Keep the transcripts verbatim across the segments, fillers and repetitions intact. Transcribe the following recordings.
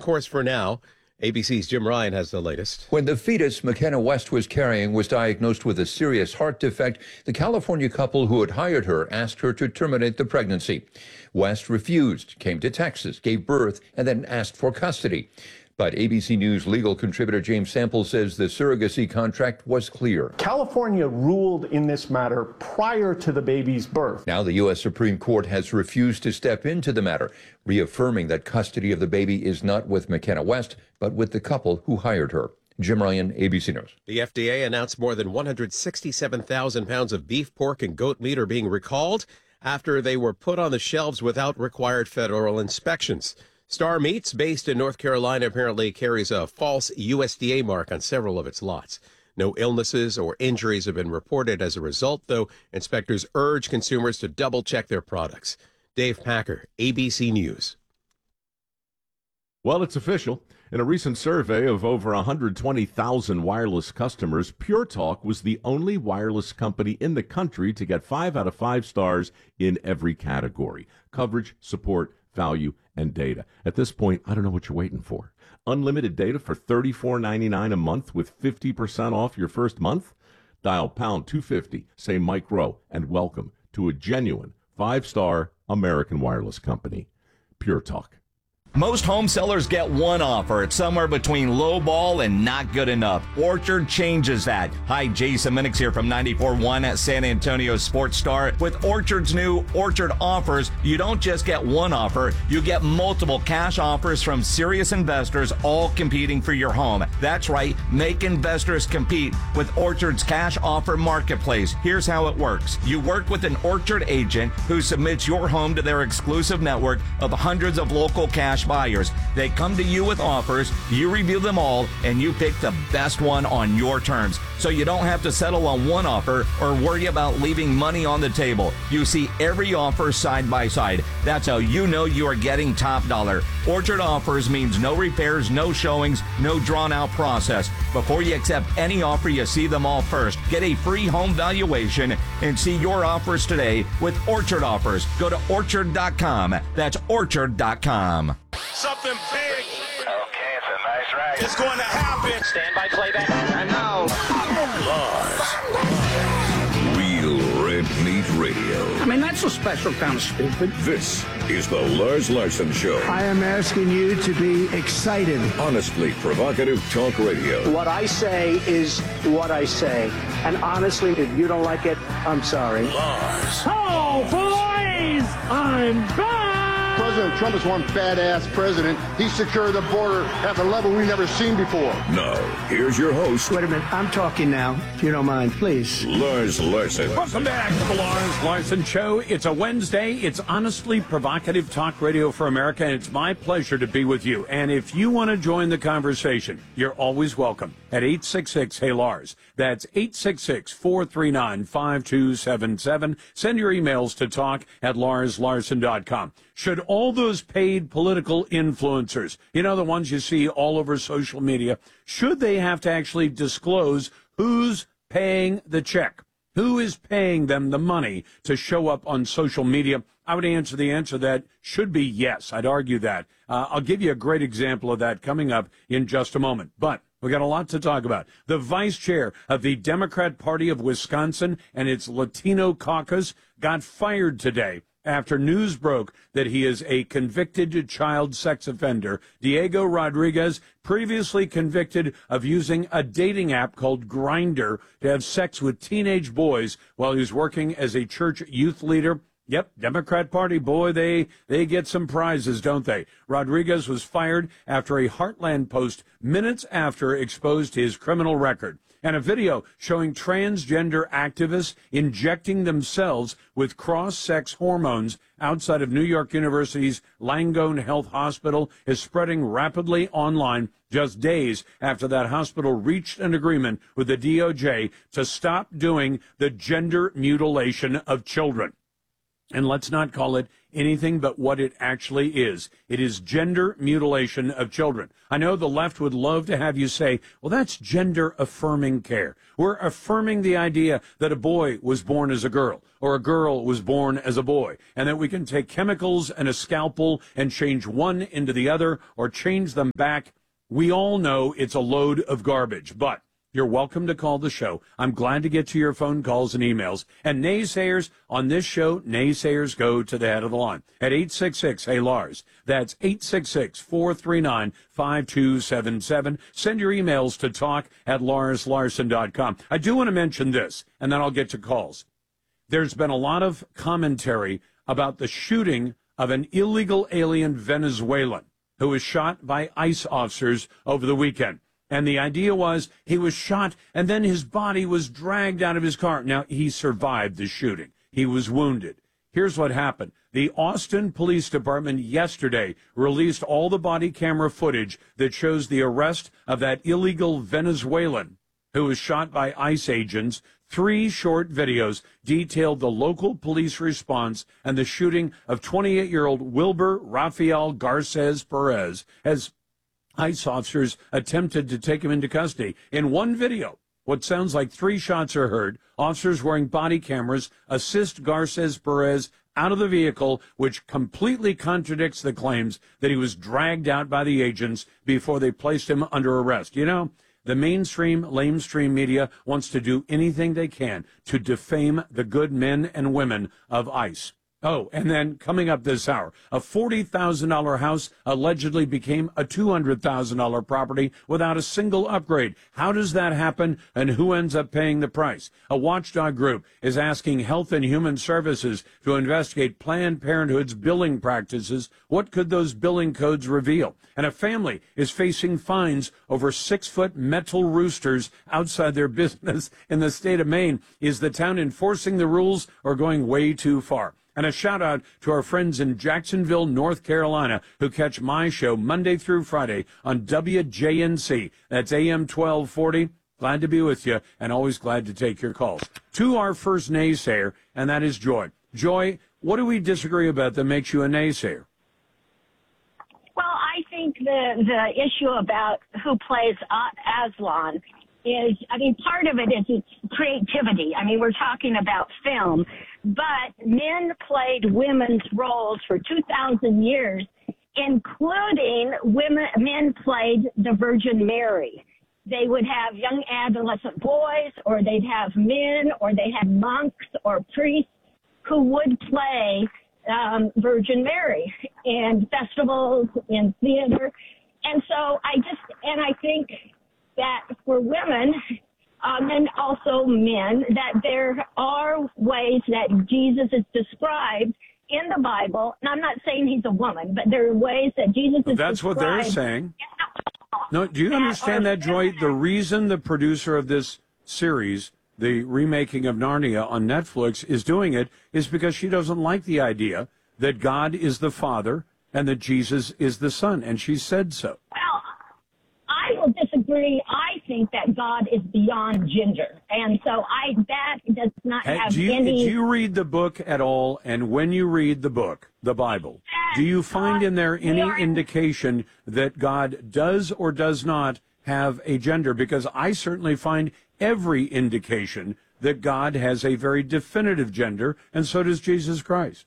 course for now. A B C's Jim Ryan has the latest. When the fetus McKenna West was carrying was diagnosed with a serious heart defect, the California couple who had hired her asked her to terminate the pregnancy. West refused, came to Texas, gave birth, and then asked for custody. But A B C News legal contributor James Sample says the surrogacy contract was clear. California ruled in this matter prior to the baby's birth. Now the U S Supreme Court has refused to step into the matter, reaffirming that custody of the baby is not with McKenna West, but with the couple who hired her. Jim Ryan, A B C News. The F D A announced more than one hundred sixty-seven thousand pounds of beef, pork, and goat meat are being recalled after they were put on the shelves without required federal inspections. Star Meats, based in North Carolina, apparently carries a false U S D A mark on several of its lots. No illnesses or injuries have been reported as a result, though inspectors urge consumers to double-check their products. Dave Packer, A B C News. Well, it's official. In a recent survey of over one hundred twenty thousand wireless customers, Pure Talk was the only wireless company in the country to get five out of five stars in every category: coverage, support, value, and data. At this point, I don't know what you're waiting for. Unlimited data for thirty-four ninety-nine a month with fifty percent off your first month? Dial pound two fifty, say Mike Rowe, and welcome to a genuine five-star American wireless company. Pure Talk. Most home sellers get one offer. It's somewhere between low ball and not good enough. Orchard changes that. Hi, Jason Minix here from ninety-four point one at San Antonio Sports Star. With Orchard's new Orchard offers, you don't just get one offer, you get multiple cash offers from serious investors, all competing for your home. That's right, make investors compete with Orchard's cash offer marketplace. Here's how it works. You work with an Orchard agent who submits your home to their exclusive network of hundreds of local cash buyers. They come to you with offers, you review them all, and you pick the best one on your terms. So you don't have to settle on one offer or worry about leaving money on the table. You see every offer side by side. That's how you know you are getting top dollar. Orchard offers means no repairs, no showings, no drawn out process. Before you accept any offer, you see them all first. Get a free home valuation and see your offers today with Orchard offers. Go to orchard dot com. That's orchard dot com. Something big. Okay, it's a nice ride. It's going to happen. Stand by playback. And now, Lars. Real Red Meat Radio. I mean, that's a special kind of stupid. This is the Lars Larson Show. I am asking you to be excited. Honestly provocative talk radio. What I say is what I say. And honestly, if you don't like it, I'm sorry. Lars. Oh, boys! I'm back! President Trump is one badass president. He secured the border at a level we've never seen before. Now, here's your host. Wait a minute. I'm talking now, if you don't mind, please. Lars Larson. Welcome back to the Lars Larson Show. It's a Wednesday. It's honestly provocative talk radio for America, and it's my pleasure to be with you. And if you want to join the conversation, you're always welcome at eight six six, hey Lars. That's eight six six, four three nine, five two seven seven. Send your emails to talk at lars larson dot com. Should all those paid political influencers, you know, the ones you see all over social media, should they have to actually disclose who's paying the check? Who is paying them the money to show up on social media? I would answer the answer that should be yes. I'd argue that. Uh, I'll give you a great example of that coming up in just a moment. But we got a lot to talk about. The vice chair of the Democrat Party of Wisconsin and its Latino caucus got fired today after news broke that he is a convicted child sex offender. Diego Rodriguez, previously convicted of using a dating app called Grindr to have sex with teenage boys while he was working as a church youth leader. Yep, Democrat Party, boy, they they get some prizes, don't they? Rodriguez was fired after a Heartland post minutes after exposed his criminal record. And a video showing transgender activists injecting themselves with cross-sex hormones outside of New York University's Langone Health Hospital is spreading rapidly online just days after that hospital reached an agreement with the D O J to stop doing the gender mutilation of children. And let's not call it anything but what it actually is. It is gender mutilation of children. I know the left would love to have you say, well, that's gender affirming care. We're affirming the idea that a boy was born as a girl or a girl was born as a boy, and that we can take chemicals and a scalpel and change one into the other or change them back. We all know it's a load of garbage, but you're welcome to call the show. I'm glad to get to your phone calls and emails. And naysayers on this show, naysayers go to the head of the line at eight six six, hey, Lars. That's eight six six, four three nine, five two seven seven. Send your emails to talk at lars larson dot com. I do want to mention this, and then I'll get to calls. There's been a lot of commentary about the shooting of an illegal alien Venezuelan who was shot by ICE officers over the weekend. And the idea was he was shot and then his body was dragged out of his car. Now, he survived the shooting. He was wounded. Here's what happened. The Austin Police Department yesterday released all the body camera footage that shows the arrest of that illegal Venezuelan who was shot by ICE agents. Three short videos detailed the local police response and the shooting of twenty-eight-year-old Wilber Rafael Garces Perez as ICE officers attempted to take him into custody. In one video, what sounds like three shots are heard. Officers wearing body cameras assist Garces Perez out of the vehicle, which completely contradicts the claims that he was dragged out by the agents before they placed him under arrest. You know, the mainstream, lamestream media wants to do anything they can to defame the good men and women of ICE. Oh, and then coming up this hour, a forty thousand dollars house allegedly became a two hundred thousand dollars property without a single upgrade. How does that happen, and who ends up paying the price? A watchdog group is asking Health and Human Services to investigate Planned Parenthood's billing practices. What could those billing codes reveal? And a family is facing fines over six-foot metal roosters outside their business in the state of Maine. Is the town enforcing the rules or going way too far? And a shout-out to our friends in Jacksonville, North Carolina, who catch my show Monday through Friday on W J N C. That's A M twelve forty. Glad to be with you, and always glad to take your calls. To our first naysayer, and that is Joy. Joy, what do we disagree about that makes you a naysayer? Well, I think the, the issue about who plays Aslan is, I mean, part of it is it's creativity. I mean, we're talking about film, but men played women's roles for two thousand years, including women. Men played the Virgin Mary. They would have young adolescent boys, or they'd have men, or they had monks or priests who would play um, Virgin Mary in festivals, in theater. And so I just, and I think that for women, um, and also men, that there are ways that Jesus is described in the Bible. And I'm not saying he's a woman, but there are ways that Jesus is That's described. That's what they're saying. No, do you understand that, Joy? The reason the producer of this series, the remaking of Narnia on Netflix, is doing it is because she doesn't like the idea that God is the Father and that Jesus is the Son, and she said so. Well, I will disagree. I think that God is beyond gender, and so I that does not Hey, have do you, any. Do you read the book at all? And when you read the book, the Bible, do you find in there any indication that God does or does not have a gender? Because I certainly find every indication that God has a very definitive gender, and so does Jesus Christ.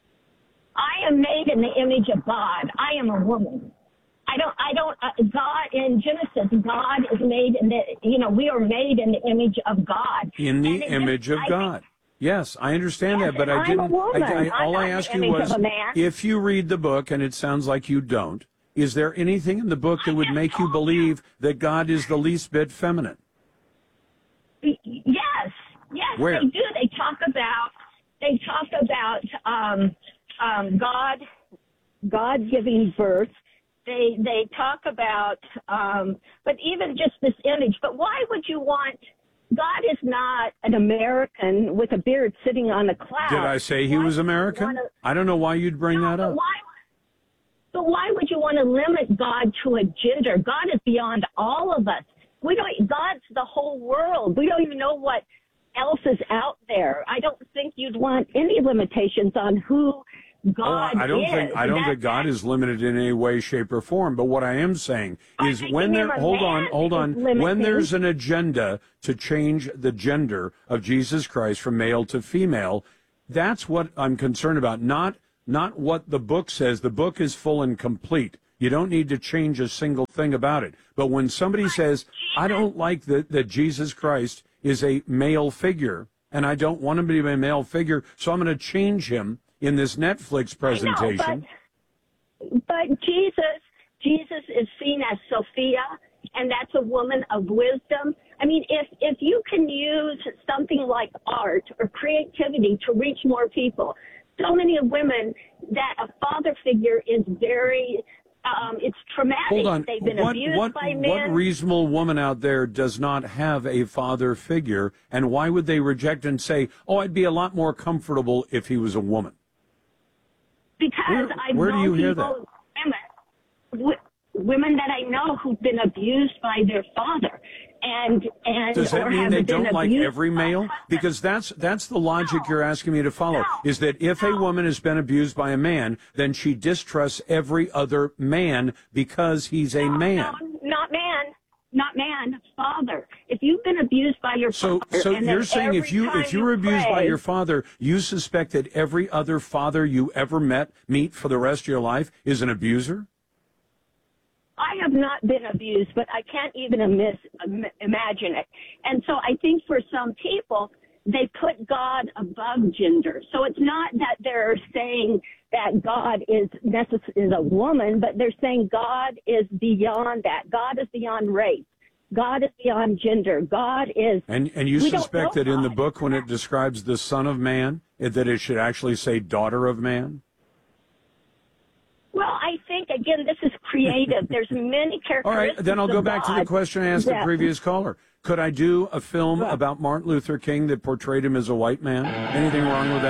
I am made in the image of God. I am a woman. I don't, I don't, uh, God, in Genesis, God is made in the, you know, we are made in the image of God. In the image of God. Yes, I understand Yes, that, but and I I'm a didn't, woman. I, I, all I'm I not asked the you image was, of a man. if you read the book, and it sounds like you don't, is there anything in the book that would make you believe that God is the least bit feminine? Yes, yes, Where? they do. They talk about, they talk about um, um, God, God giving birth. They they talk about, um, but even just this image. But why would you want? God is not an American with a beard sitting on a cloud. Did I say he why was American? Wanna, I don't know why you'd bring no, that but up. Why, but why would you want to limit God to a gender? God is beyond all of us. We don't. God's the whole world. We don't even know what else is out there. I don't think you'd want any limitations on who God oh, I don't is. think I don't that, think God is limited in any way, shape, or form. But what I am saying is when there hold on, hold on, when there's an agenda to change the gender of Jesus Christ from male to female, that's what I'm concerned about. Not not what the book says. The book is full and complete. You don't need to change a single thing about it. But when somebody says, I don't like that, that Jesus Christ is a male figure, and I don't want him to be a male figure, so I'm going to change him in this Netflix presentation. I know, but, but Jesus, Jesus is seen as Sophia, and that's a woman of wisdom. I mean, if, if you can use something like art or creativity to reach more people, so many women that a father figure is very... Um, it's traumatic. Hold on. They've been what, abused what, by men. What reasonable woman out there does not have a father figure, and why would they reject and say, oh, I'd be a lot more comfortable if he was a woman? Because where, I've where do you known hear people, that? Women, women that I know who've been abused by their father. And, and Does that or mean have they been don't like abused every male? Because that's that's the logic no, you're asking me to follow, no, is that if no. a woman has been abused by a man, then she distrusts every other man because he's a no, man. No, not man. Not man, father. If you've been abused by your so, father... So and you're saying if you if you were abused pray, by your father, you suspect that every other father you ever met, meet for the rest of your life is an abuser? I have not been abused, but I can't even amiss, im- imagine it. And so I think for some people, they put God above gender. So it's not that they're saying that God is necess- is a woman, but they're saying God is beyond that. God is beyond race. God is beyond gender. God is... And and you suspect that in the book, when it describes the Son of Man, that it should actually say daughter of man? Well, I think, again, this is creative. There's many characteristics. All right, then I'll go back to the question I asked the previous caller. Could I do a film about Martin Luther King that portrayed him as a white man? Anything wrong with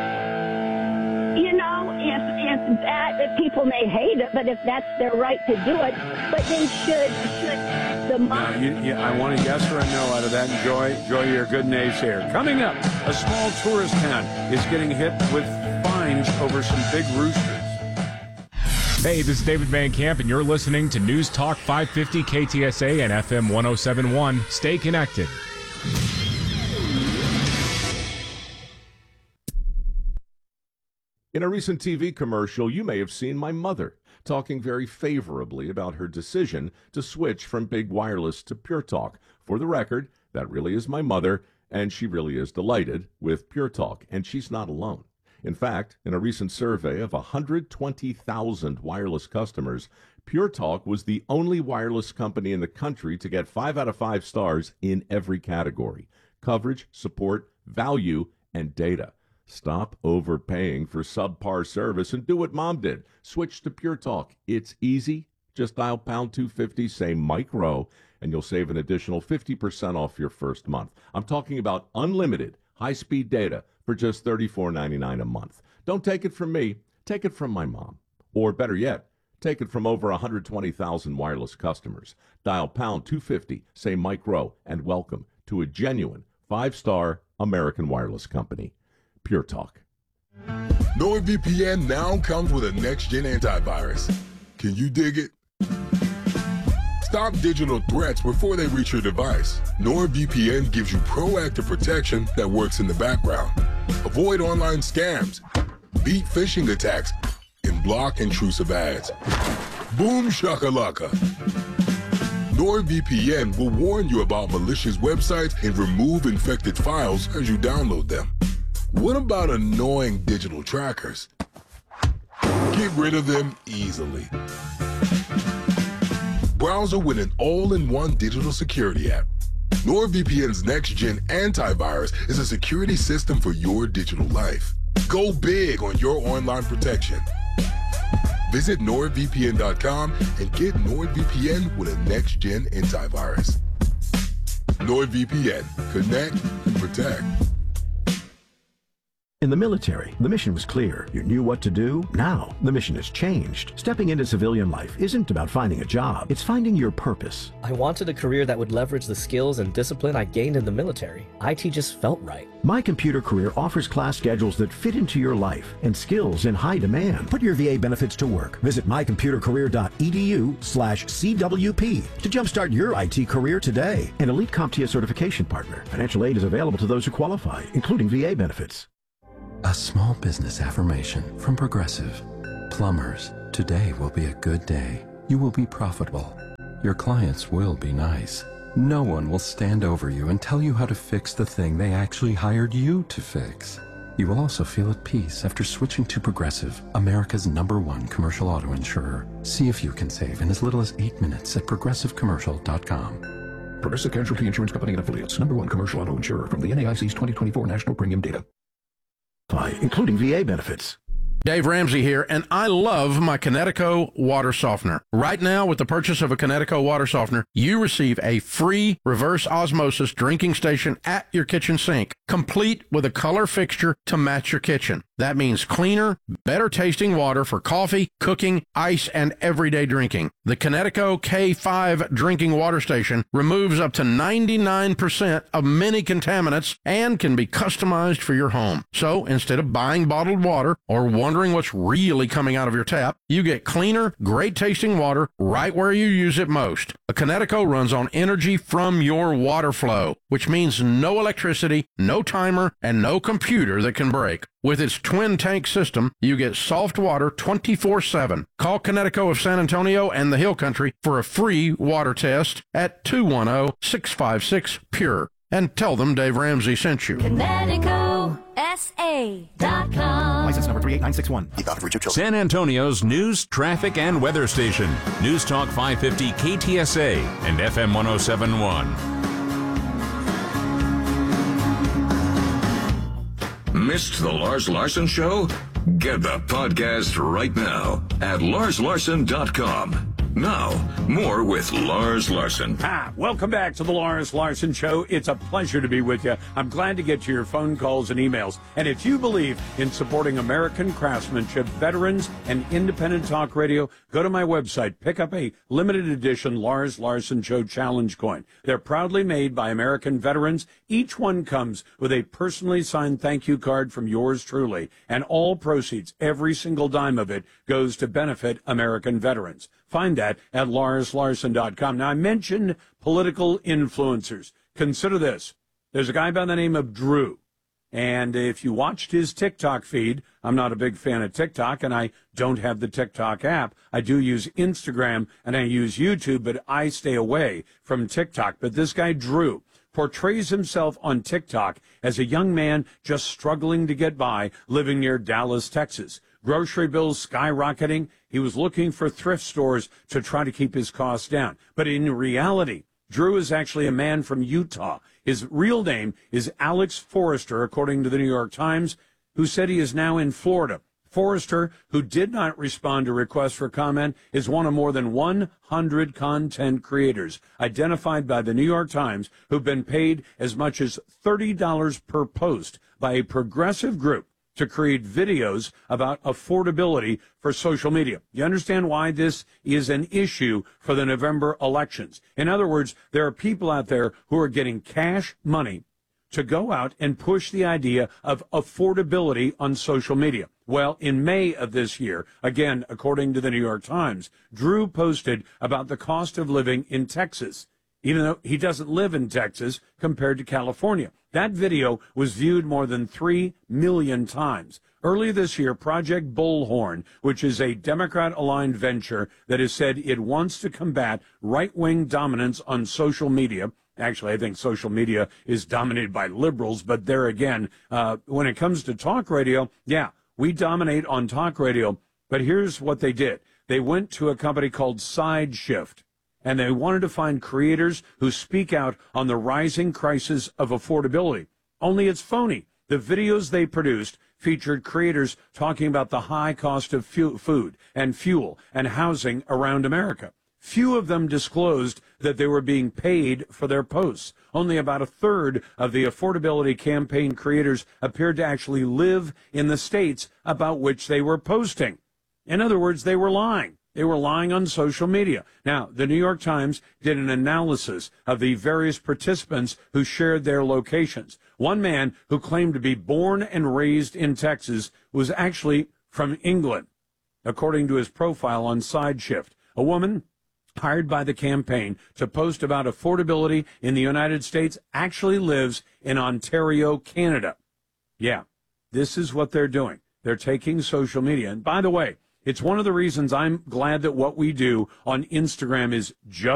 that? You know, if if that, if people may hate it, but if that's their right to do it, but they should, should the No, you, you, I want a yes or a no out of that. Enjoy, enjoy your good nays here. Coming up, a small tourist town is getting hit with fines over some big roosters. Hey, this is David Van Camp, and you're listening to News Talk five fifty K T S A and F M one oh seven point one. Stay connected. In a recent T V commercial, you may have seen my mother talking very favorably about her decision to switch from big wireless to Pure Talk. For the record, that really is my mother, and she really is delighted with Pure Talk, and she's not alone. In fact, in a recent survey of one hundred twenty thousand wireless customers, Pure Talk was the only wireless company in the country to get five out of five stars in every category: coverage, support, value, and data. Stop overpaying for subpar service and do what Mom did. Switch to Pure Talk. It's easy. Just dial pound two fifty, say Mike Rowe, and you'll save an additional fifty percent off your first month. I'm talking about unlimited high-speed data for just thirty-four ninety-nine a month. Don't take it from me. Take it from my mom. Or better yet, take it from over one hundred twenty thousand wireless customers. Dial pound two fifty, say Mike Rowe, and welcome to a genuine five-star American wireless company. Pure Talk. NordVPN now comes with a next-gen antivirus. Can you dig it? Stop digital threats before they reach your device. NordVPN gives you proactive protection that works in the background. Avoid online scams, beat phishing attacks, and block intrusive ads. Boom shakalaka. NordVPN will warn you about malicious websites and remove infected files as you download them. What about annoying digital trackers? Get rid of them easily. Browser with an all-in-one digital security app. NordVPN's next-gen antivirus is a security system for your digital life. Go big on your online protection. Visit nord V P N dot com and get NordVPN with a next-gen antivirus. NordVPN. Connect and protect. In the military, the mission was clear. You knew what to do. Now, the mission has changed. Stepping into civilian life isn't about finding a job. It's finding your purpose. I wanted a career that would leverage the skills and discipline I gained in the military. I T just felt right. My Computer Career offers class schedules that fit into your life and skills in high demand. Put your V A benefits to work. Visit my computer career dot e d u slash C W P to jumpstart your I T career today. An elite CompTIA certification partner. Financial aid is available to those who qualify, including V A benefits. A small business affirmation from Progressive. Plumbers, today will be a good day. You will be profitable. Your clients will be nice. No one will stand over you and tell you how to fix the thing they actually hired you to fix. You will also feel at peace after switching to Progressive, America's number one commercial auto insurer. See if you can save in as little as eight minutes at progressive commercial dot com. Progressive Casualty Insurance Company and Affiliates, number one commercial auto insurer from the N A I C's twenty twenty-four National Premium Data. Including V A benefits. Dave Ramsey here, and I love my Kinetico water softener. Right now, with the purchase of a Kinetico water softener, you receive a free reverse osmosis drinking station at your kitchen sink, complete with a color fixture to match your kitchen. That means cleaner, better tasting water for coffee, cooking, ice, and everyday drinking. The Kinetico K five drinking water station removes up to ninety-nine percent of many contaminants and can be customized for your home. So instead of buying bottled water or wondering what's really coming out of your tap, you get cleaner, great tasting water right where you use it most. A Kinetico runs on energy from your water flow, which means no electricity, no timer, and no computer that can break. With its twin tank system, you get soft water twenty-four seven. Call Kinetico of San Antonio and the Hill Country for a free water test at two one zero, six five six, P U R E. And tell them Dave Ramsey sent you. Kinetico S A dot com. License number three eight nine six one. San Antonio's news, traffic, and weather station. News Talk five fifty K T S A and F M one oh seven point one. Missed the Lars Larson Show? Get the podcast right now at lars larson dot com. Now, more with Lars Larson. Ah, welcome back to the Lars Larson Show. It's a pleasure to be with you. I'm glad to get to your phone calls and emails. And if you believe in supporting American craftsmanship, veterans, and independent talk radio, go to my website, pick up a limited edition Lars Larson Show Challenge coin. They're proudly made by American veterans. Each one comes with a personally signed thank you card from yours truly. And all proceeds, every single dime of it, goes to benefit American veterans. Find that at lars larson dot com. Now, I mentioned political influencers. Consider this. There's a guy by the name of Drew. And if you watched his TikTok feed, I'm not a big fan of TikTok, and I don't have the TikTok app. I do use Instagram, and I use YouTube, but I stay away from TikTok. But this guy, Drew, portrays himself on TikTok as a young man just struggling to get by, living near Dallas, Texas. Grocery bills skyrocketing. He was looking for thrift stores to try to keep his costs down. But in reality, Drew is actually a man from Utah. His real name is Alex Forrester, according to the New York Times, who said he is now in Florida. Forrester, who did not respond to requests for comment, is one of more than one hundred content creators identified by the New York Times who've been paid as much as thirty dollars per post by a progressive group to create videos about affordability for social media. You understand why this is an issue for the November elections? In other words, there are people out there who are getting cash money to go out and push the idea of affordability on social media. Well, in May of this year, again, according to the New York Times, Drew posted about the cost of living in Texas, even though he doesn't live in Texas compared to California. That video was viewed more than three million times. Earlier this year, Project Bullhorn, which is a Democrat-aligned venture that has said it wants to combat right-wing dominance on social media. Actually, I think social media is dominated by liberals, but there again, uh, when it comes to talk radio, yeah, we dominate on talk radio. But here's what they did. They went to a company called SideShift, and they wanted to find creators who speak out on the rising crisis of affordability. Only it's phony. The videos they produced featured creators talking about the high cost of fu- food and fuel and housing around America. Few of them disclosed that they were being paid for their posts. Only about a third of the affordability campaign creators appeared to actually live in the states about which they were posting. In other words, they were lying. They were lying on social media. Now, the New York Times did an analysis of the various participants who shared their locations. One man who claimed to be born and raised in Texas was actually from England, according to his profile on SideShift. A woman hired by the campaign to post about affordability in the United States actually lives in Ontario, Canada. Yeah, this is what they're doing. They're taking social media. And by the way, it's one of the reasons I'm glad that what we do on Instagram is just